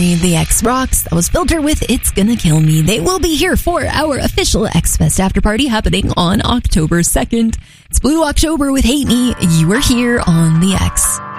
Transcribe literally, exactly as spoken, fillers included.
The X rocks. That was Filter with It's Gonna Kill Me. They will be here for our official X-Fest after party happening on October second. It's Blue October with Hate Me. You are here on the X.